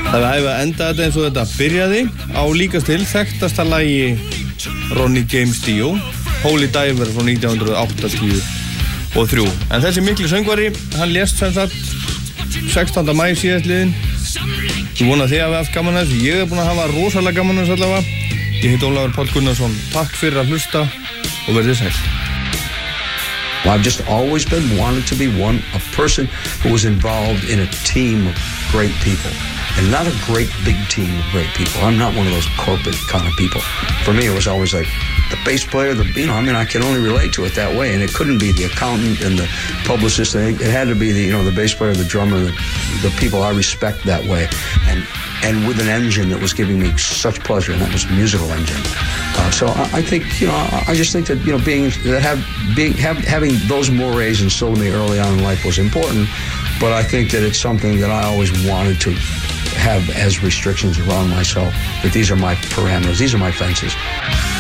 Það hefði að enda þetta eins og þetta byrjaði á líkast til þekktasta lagi Ronnie James Dio, Holy Diver frá 1983. En þessi mikli söngvari, hann lést sem sagt 16. maí síðastliðinn. Ég vona þið hafi haft gaman að þessu. Ég búinn að hafa rosalega gaman að þessu allavega. Ég heit Ólafur Páll Gunnarsson. Takk fyrir að hlusta og verðið sæl. Well, I've just always been wanted to be a person who was involved in a team of great people. And not a great big team of great people. I'm not one of those corporate kind of people. For me, it was always like the bass player, I can only relate to it that way. And it couldn't be the accountant and the publicist. It had to be the bass player, the drummer, the people I respect that way. And with an engine that was giving me such pleasure, and that was a musical engine. So I think, I just think that, having those mores instilled in me early on in life was important. But I think that it's something that I always wanted to have as restrictions around myself, that these are my parameters, these are my fences.